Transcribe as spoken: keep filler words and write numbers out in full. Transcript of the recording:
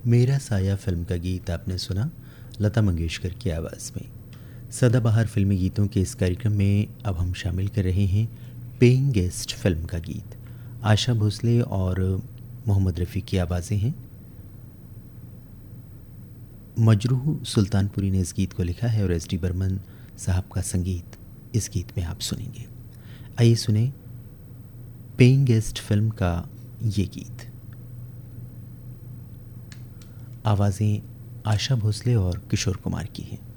मेरा साया फिल्म का गीत आपने सुना लता मंगेशकर की आवाज़ में। सदाबहार फिल्मी गीतों के इस कार्यक्रम में अब हम शामिल कर रहे हैं पेइंग गेस्ट फिल्म का गीत। आशा भोसले और मोहम्मद रफ़ी की आवाज़ें हैं। मजरूह सुल्तानपुरी ने इस गीत को लिखा है और एस डी बर्मन साहब का संगीत इस गीत में आप सुनेंगे। आइए सुने पेइंग गेस्ट फिल्म का ये गीत। आवाज़ें आशा भोसले और किशोर कुमार की हैं।